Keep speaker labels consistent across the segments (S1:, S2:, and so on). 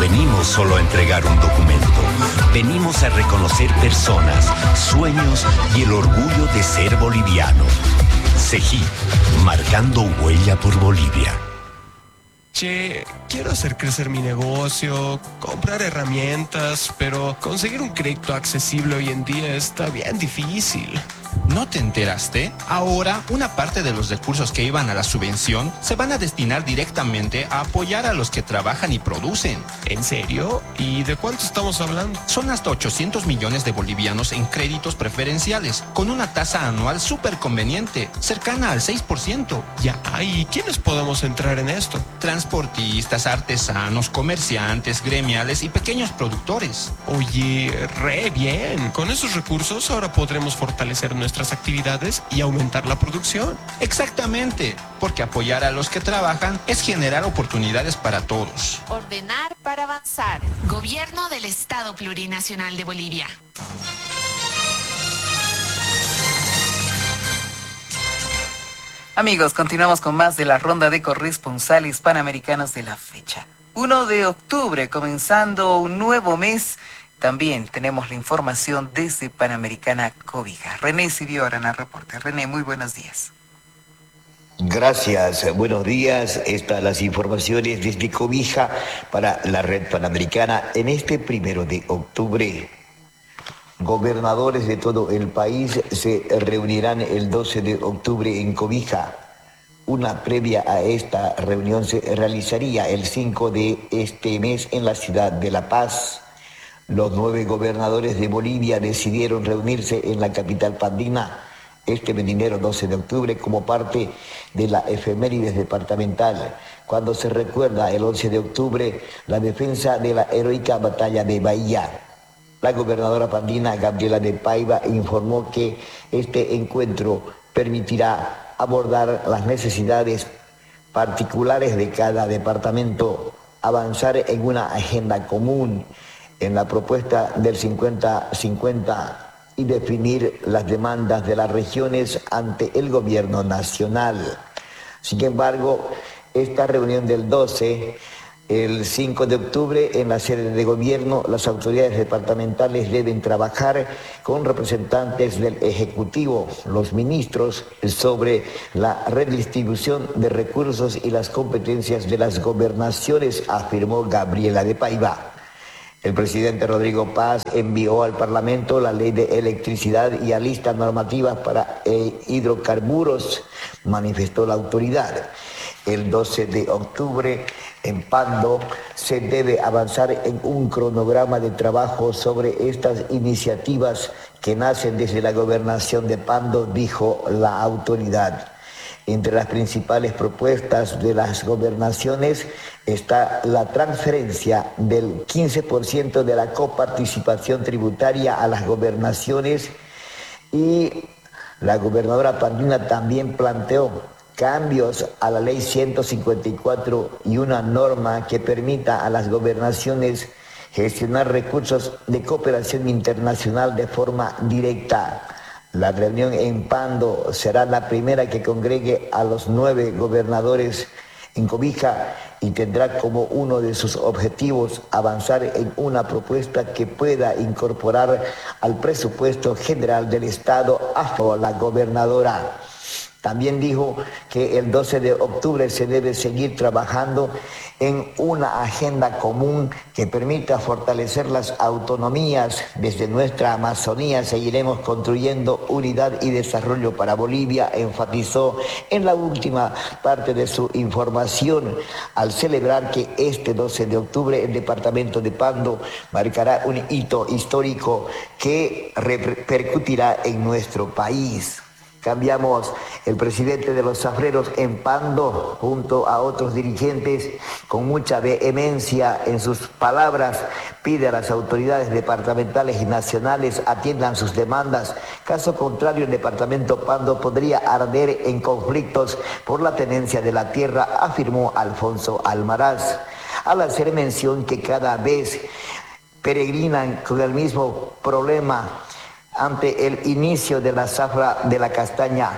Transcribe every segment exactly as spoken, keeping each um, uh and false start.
S1: venimos solo a entregar un documento. Venimos a reconocer personas, sueños y el orgullo de ser boliviano. Cejí, marcando huella por Bolivia.
S2: Che, quiero hacer crecer mi negocio, comprar herramientas, pero conseguir un crédito accesible hoy en día está bien difícil.
S3: ¿No te enteraste? Ahora, una parte de los recursos que iban a la subvención se van a destinar directamente a apoyar a los que trabajan y producen.
S2: ¿En serio? ¿Y de cuánto estamos hablando?
S3: Son hasta ochocientos millones de bolivianos en créditos preferenciales, con una tasa anual súper conveniente, cercana al seis por ciento.
S2: Ya, ¿y quiénes podemos entrar en esto?
S3: Transportistas, artesanos, comerciantes, gremiales y pequeños productores.
S2: Oye, re bien. Con esos recursos ahora podremos fortalecer nuestras actividades y aumentar la producción.
S3: Exactamente, porque apoyar a los que trabajan es generar oportunidades para todos.
S4: Ordenar para avanzar. Gobierno del Estado Plurinacional de Bolivia.
S5: Amigos, continuamos con más de la ronda de corresponsales panamericanos de la fecha. primero de octubre, comenzando un nuevo mes. También tenemos la información desde Panamericana Cobija. René Sibio hará el reporte. René, muy buenos días.
S6: Gracias, buenos días. Estas las informaciones desde Cobija para la Red Panamericana en este primero de octubre. Gobernadores de todo el país se reunirán el doce de octubre en Cobija. Una previa a esta reunión se realizaría el cinco de este mes en la ciudad de La Paz. Los nueve gobernadores de Bolivia decidieron reunirse en la capital andina este venidero doce de octubre como parte de la efemérides departamental, cuando se recuerda el once de octubre la defensa de la heroica batalla de Bahía. La gobernadora andina Gabriela de Paiva informó que este encuentro permitirá abordar las necesidades particulares de cada departamento, avanzar en una agenda común en la propuesta del cincuenta cincuenta y definir las demandas de las regiones ante el gobierno nacional. Sin embargo, esta reunión del doce, el cinco de octubre, en la sede de gobierno, las autoridades departamentales deben trabajar con representantes del Ejecutivo, los ministros, sobre la redistribución de recursos y las competencias de las gobernaciones, afirmó Gabriela de Paiva. El presidente Rodrigo Paz envió al Parlamento la ley de electricidad y alista normativas para eh, hidrocarburos, manifestó la autoridad. El doce de octubre, en Pando, se debe avanzar en un cronograma de trabajo sobre estas iniciativas que nacen desde la gobernación de Pando, dijo la autoridad. Entre las principales propuestas de las gobernaciones está la transferencia del quince por ciento de la coparticipación tributaria a las gobernaciones, y la gobernadora andina también planteó cambios a la ley ciento cincuenta y cuatro y una norma que permita a las gobernaciones gestionar recursos de cooperación internacional de forma directa. La reunión en Pando será la primera que congregue a los nueve gobernadores en Cobija y tendrá como uno de sus objetivos avanzar en una propuesta que pueda incorporar al presupuesto general del Estado a la gobernadora. También dijo que el doce de octubre se debe seguir trabajando en una agenda común que permita fortalecer las autonomías. Desde nuestra Amazonía seguiremos construyendo unidad y desarrollo para Bolivia, enfatizó en la última parte de su información, al celebrar que este doce de octubre el departamento de Pando marcará un hito histórico que repercutirá en nuestro país. Cambiamos. El presidente de los Zafreros en Pando, junto a otros dirigentes, con mucha vehemencia en sus palabras, pide a las autoridades departamentales y nacionales atiendan sus demandas. Caso contrario, el departamento Pando podría arder en conflictos por la tenencia de la tierra, afirmó Alfonso Almaraz, al hacer mención que cada vez peregrinan con el mismo problema ante el inicio de la zafra de la castaña.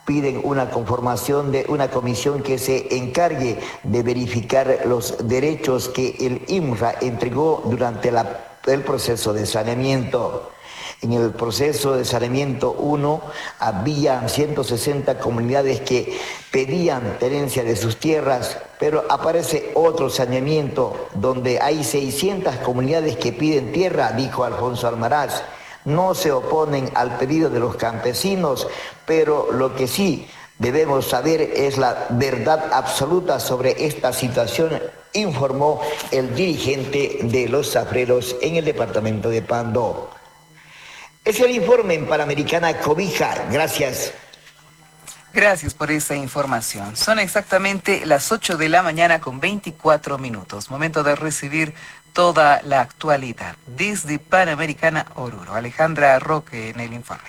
S6: piden una conformación de una comisión que se encargue de verificar los derechos que el INFRA entregó durante la, el proceso de saneamiento. En el proceso de saneamiento uno había ciento sesenta comunidades que pedían tenencia de sus tierras, pero aparece otro saneamiento donde hay seiscientas comunidades que piden tierra, dijo Alfonso Almaraz. No se oponen al pedido de los campesinos, pero lo que sí debemos saber es la verdad absoluta sobre esta situación, informó el dirigente de los zafreros en el departamento de Pando. Es el informe en Panamericana Cobija. Gracias.
S5: Gracias por esa información. Son exactamente las ocho de la mañana con veinticuatro minutos. Momento de recibir toda la actualidad desde Panamericana Oruro. Alejandra Roque en el informe.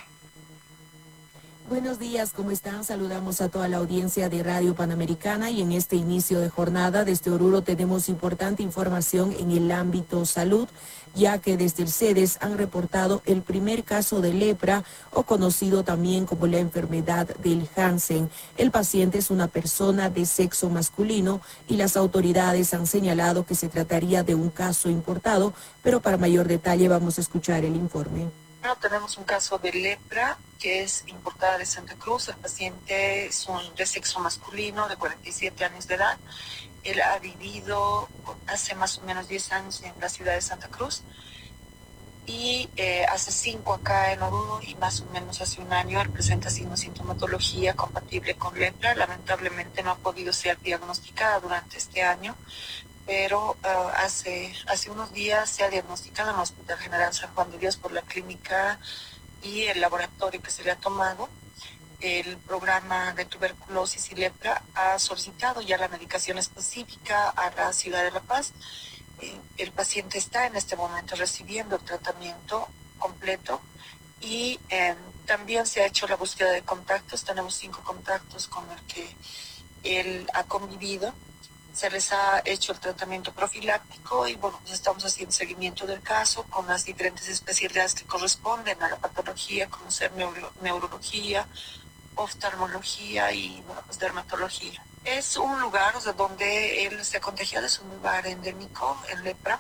S7: Buenos días, ¿cómo están? Saludamos a toda la audiencia de Radio Panamericana y en este inicio de jornada desde Oruro tenemos importante información en el ámbito salud, ya que desde el CEDES han reportado el primer caso de lepra o conocido también como la enfermedad del Hansen. El paciente es una persona de sexo masculino y las autoridades han señalado que se trataría de un caso importado, pero para mayor detalle vamos a escuchar el informe.
S8: Bueno, tenemos un caso de lepra que es importada de Santa Cruz. El paciente es un de sexo masculino de cuarenta y siete años de edad. Él ha vivido hace más o menos diez años en la ciudad de Santa Cruz y eh, hace cinco acá en Oruro y más o menos hace un año él presenta signos de sintomatología compatible con lepra. Lamentablemente no ha podido ser diagnosticada durante este año, pero uh, hace, hace unos días se ha diagnosticado en el Hospital General San Juan de Dios por la clínica y el laboratorio que se le ha tomado. El programa de tuberculosis y lepra ha solicitado ya la medicación específica a la ciudad de La Paz. Eh, el paciente está en este momento recibiendo el tratamiento completo y eh, también se ha hecho la búsqueda de contactos. Tenemos cinco contactos con los que él ha convivido. Se les ha hecho el tratamiento profiláctico y bueno, pues estamos haciendo seguimiento del caso con las diferentes especialidades que corresponden a la patología, como ser neuro, neurología, oftalmología y bueno, pues dermatología. Es un lugar, o sea, donde él se ha contagiado, es un lugar endémico en lepra.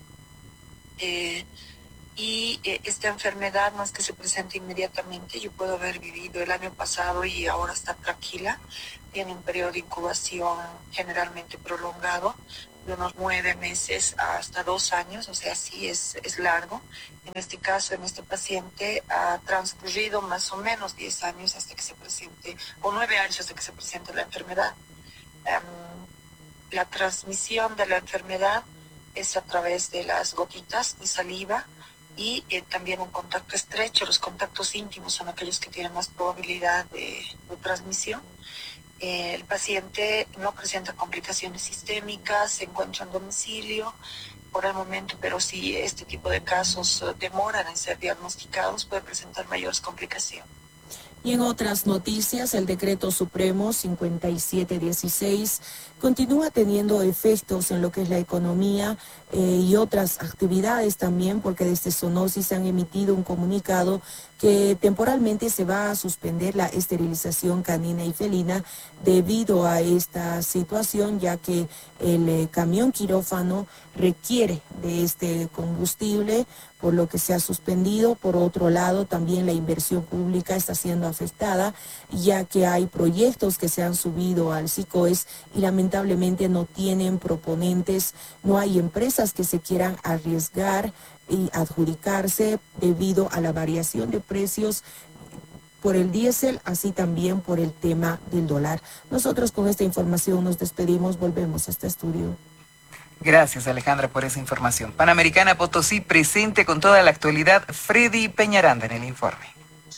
S8: Eh, y eh, esta enfermedad no es que se presente inmediatamente. Yo puedo haber vivido el año pasado y ahora está tranquila. Tiene un periodo de incubación generalmente prolongado, de unos nueve meses hasta dos años, o sea, sí es, es largo. En este caso, en este paciente, ha transcurrido más o menos diez años hasta que se presente, o nueve años hasta que se presente la enfermedad. Um, la transmisión de la enfermedad es a través de las gotitas de saliva y eh, también un contacto estrecho. Los contactos íntimos son aquellos que tienen más probabilidad de, de transmisión. Eh, el paciente no presenta complicaciones sistémicas, se encuentra en domicilio por el momento, pero si este tipo de casos uh, demoran en ser diagnosticados, puede presentar mayores complicaciones.
S7: Y en otras noticias, el decreto supremo cincuenta y siete dieciséis continúa teniendo efectos en lo que es la economía eh, y otras actividades también, porque desde Sonosi se han emitido un comunicado que temporalmente se va a suspender la esterilización canina y felina debido a esta situación, ya que el eh, camión quirófano requiere de este combustible, por lo que se ha suspendido. Por otro lado, también la inversión pública está siendo afectada, ya que hay proyectos que se han subido al SICOES y lamentablemente no tienen proponentes, no hay empresas que se quieran arriesgar y adjudicarse debido a la variación de precios por el diésel, así también por el tema del dólar. Nosotros con esta información nos despedimos, volvemos a este estudio.
S5: Gracias, Alejandra, por esa información. Panamericana Potosí presente con toda la actualidad. Freddy Peñaranda en el informe.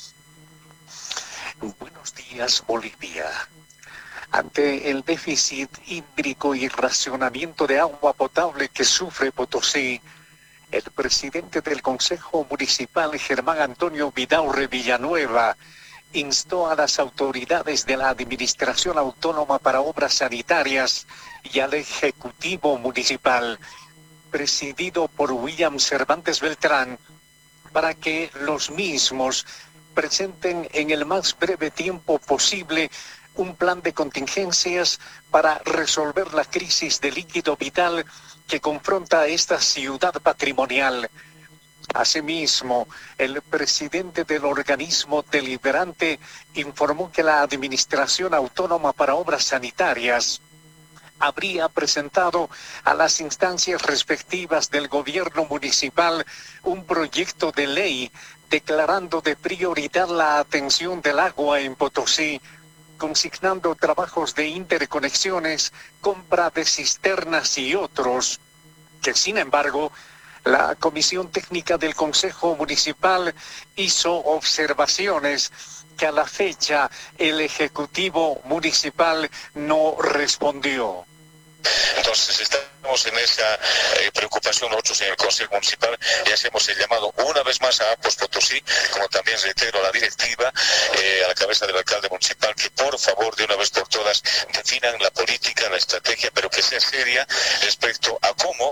S9: Buenos días, Bolivia. Ante el déficit hídrico y racionamiento de agua potable que sufre Potosí, el presidente del Consejo Municipal, Germán Antonio Vidaurre Villanueva, instó a las autoridades de la Administración Autónoma para Obras Sanitarias y al Ejecutivo Municipal, presidido por William Cervantes Beltrán, para que los mismos presenten en el más breve tiempo posible un plan de contingencias para resolver la crisis de líquido vital que confronta a esta ciudad patrimonial. Asimismo, el presidente del organismo deliberante informó que la Administración Autónoma para Obras Sanitarias habría presentado a las instancias respectivas del gobierno municipal un proyecto de ley declarando de prioridad la atención del agua en Potosí, consignando trabajos de interconexiones, compra de cisternas y otros, que sin embargo la Comisión Técnica del Consejo Municipal hizo observaciones que a la fecha el Ejecutivo Municipal no respondió.
S10: Entonces estamos en esa eh, preocupación nosotros en el Consejo Municipal y hacemos el llamado una vez más a Apos Potosí, como también reitero a la directiva, eh, a la cabeza del alcalde municipal, que por favor de una vez por todas definan la política, la estrategia, pero que sea seria respecto a cómo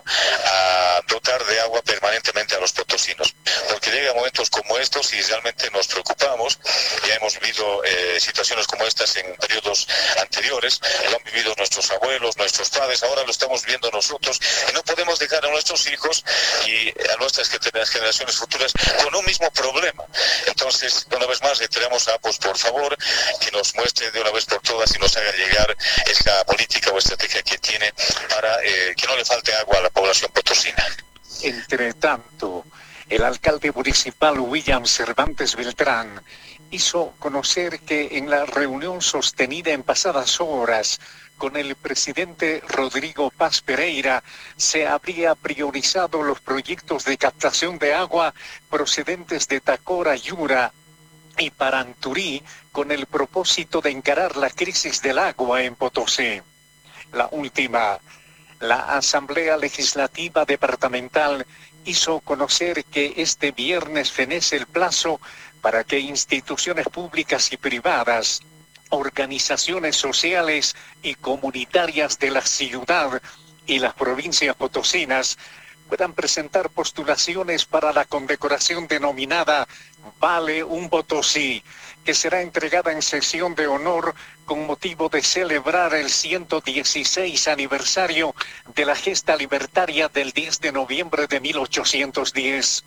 S10: a dotar de agua permanentemente a los potosinos, porque llegan momentos como estos y realmente nos preocupamos. Ya hemos vivido eh, situaciones como estas en periodos anteriores, lo han vivido nuestros abuelos, nuestros padres, ahora lo estamos viendo nosotros y no podemos dejar a nuestros hijos y a nuestras generaciones futuras con un mismo problema. Entonces, una vez más, reiteramos a Apos, por favor, que nos muestre de una vez por todas y nos haga llegar esa política o estrategia que tiene para eh, que no le falte agua a la población potosina.
S9: Entre tanto, el alcalde municipal William Cervantes Beltrán hizo conocer que en la reunión sostenida en pasadas horas con el presidente Rodrigo Paz Pereira se habría priorizado los proyectos de captación de agua procedentes de Tacora, Yura y Paranturí con el propósito de encarar la crisis del agua en Potosí. La última, la Asamblea Legislativa Departamental hizo conocer que este viernes fenece el plazo para que instituciones públicas y privadas, organizaciones sociales y comunitarias de la ciudad y las provincias potosinas puedan presentar postulaciones para la condecoración denominada Vale un Potosí, que será entregada en sesión de honor con motivo de celebrar el ciento dieciséis aniversario de la gesta libertaria del diez de noviembre de mil ochocientos diez.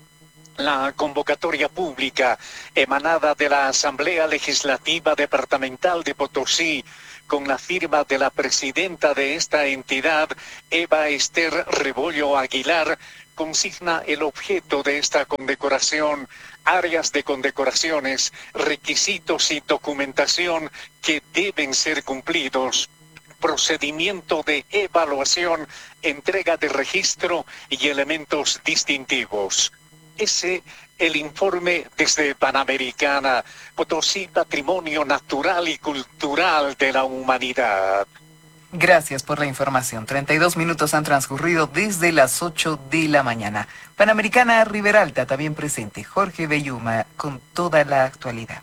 S9: La convocatoria pública emanada de la Asamblea Legislativa Departamental de Potosí, con la firma de la presidenta de esta entidad, Eva Esther Rebollo Aguilar, consigna el objeto de esta condecoración, áreas de condecoraciones, requisitos y documentación que deben ser cumplidos, procedimiento de evaluación, entrega de registro y elementos distintivos. Ese el informe desde Panamericana, Potosí, patrimonio natural y cultural de la humanidad.
S5: Gracias por la información. treinta y dos minutos han transcurrido desde las ocho de la mañana. Panamericana Riberalta también presente. Jorge Belluma con toda la actualidad.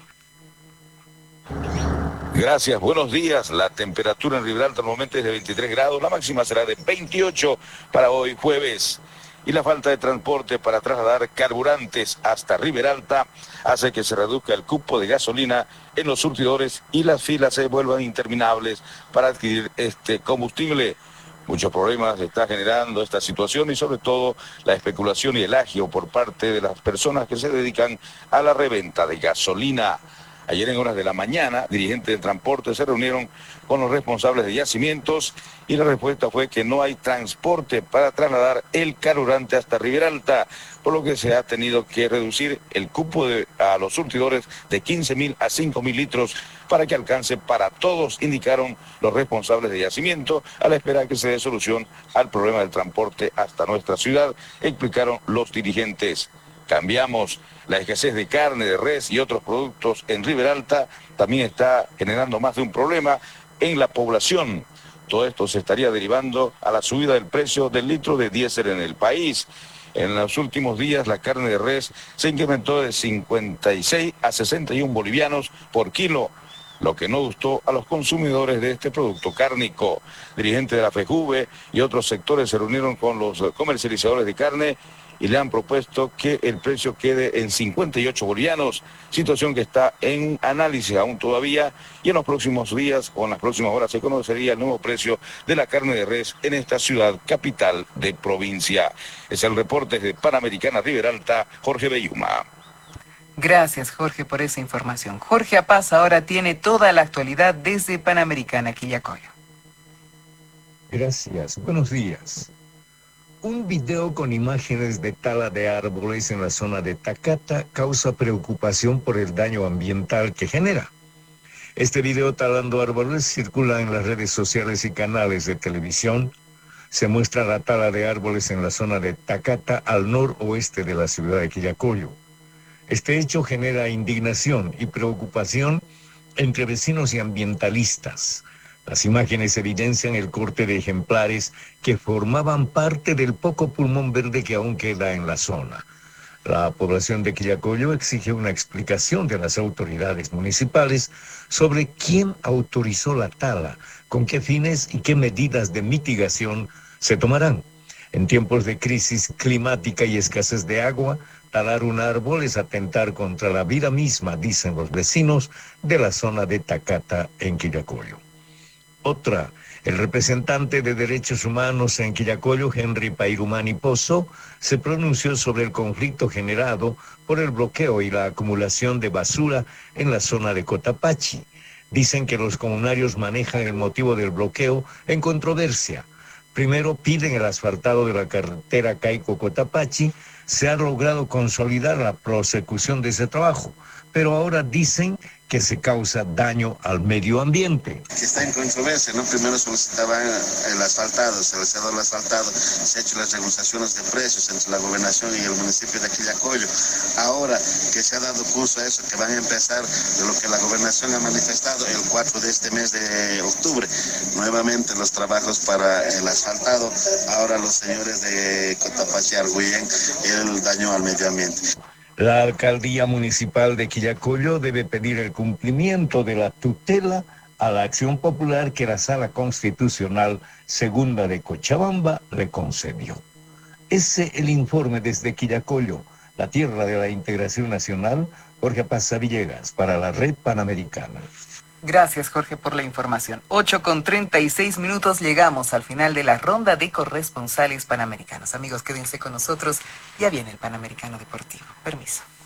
S11: Gracias, buenos días. La temperatura en Riberalta al momento es de veintitrés grados, la máxima será de veintiocho para hoy jueves. Y la falta de transporte para trasladar carburantes hasta Riberalta hace que se reduzca el cupo de gasolina en los surtidores y las filas se vuelvan interminables para adquirir este combustible. Muchos problemas está generando esta situación y sobre todo la especulación y el agio por parte de las personas que se dedican a la reventa de gasolina. Ayer en horas de la mañana, dirigentes de transporte se reunieron con los responsables de yacimientos y la respuesta fue que no hay transporte para trasladar el carburante hasta Riberalta, por lo que se ha tenido que reducir el cupo de, a los surtidores de quince mil a cinco mil litros para que alcance para todos, indicaron los responsables de yacimiento, a la espera de que se dé solución al problema del transporte hasta nuestra ciudad, explicaron los dirigentes. Cambiamos. La escasez de carne, de res y otros productos en Riberalta también está generando más de un problema en la población. Todo esto se estaría derivando a la subida del precio del litro de diésel en el país. En los últimos días la carne de res se incrementó de cincuenta y seis a sesenta y uno bolivianos por kilo. lo que no gustó a los consumidores de este producto cárnico. Dirigentes de la FEJUVE y otros sectores se reunieron con los comercializadores de carne y le han propuesto que el precio quede en cincuenta y ocho bolivianos, situación que está en análisis aún todavía, y en los próximos días o en las próximas horas se conocería el nuevo precio de la carne de res en esta ciudad capital de provincia. Es el reporte de Panamericana Riberalta, Jorge Belluma.
S5: Gracias, Jorge, por esa información. Jorge Apaz ahora tiene toda la actualidad desde Panamericana, Quillacollo.
S12: Gracias, buenos días. Un video con imágenes de tala de árboles en la zona de Tacata causa preocupación por el daño ambiental que genera. Este video talando árboles circula en las redes sociales y canales de televisión. Se muestra la tala de árboles en la zona de Tacata, al noroeste de la ciudad de Quillacollo. Este hecho genera indignación y preocupación entre vecinos y ambientalistas. Las imágenes evidencian el corte de ejemplares que formaban parte del poco pulmón verde que aún queda en la zona. La población de Quillacollo exige una explicación de las autoridades municipales sobre quién autorizó la tala, con qué fines y qué medidas de mitigación se tomarán. En tiempos de crisis climática y escasez de agua, talar un árbol es atentar contra la vida misma, dicen los vecinos de la zona de Tacata en Quillacollo. Otra, el representante de Derechos Humanos en Quillacollo, Henry Pairumani Pozo, se pronunció sobre el conflicto generado por el bloqueo y la acumulación de basura en la zona de Cotapachi. Dicen que los comunarios manejan el motivo del bloqueo en controversia. Primero piden el asfaltado de la carretera Caico-Cotapachi. Se ha logrado consolidar la prosecución de ese trabajo, pero ahora dicen que se causa daño al medio ambiente.
S13: Que está en controversia, ¿no? Primero solicitaban el asfaltado, se les ha dado el asfaltado, se han hecho las negociaciones de precios entre la gobernación y el municipio de Quillacollo. Ahora que se ha dado curso a eso, que van a empezar de lo que la gobernación ha manifestado el cuatro de este mes de octubre, nuevamente los trabajos para el asfaltado, ahora los señores de Cotapachi arguyen el daño al medio ambiente.
S12: La alcaldía municipal de Quillacollo debe pedir el cumplimiento de la tutela a la acción popular que la Sala Constitucional Segunda de Cochabamba le concedió. Ese es el informe desde Quillacollo, la tierra de la integración nacional. Jorge Apaz Villegas para la Red Panamericana.
S5: Gracias, Jorge, por la información. ocho con treinta y seis minutos, llegamos al final de la ronda de corresponsales panamericanos. Amigos, quédense con nosotros, ya viene el Panamericano Deportivo. Permiso.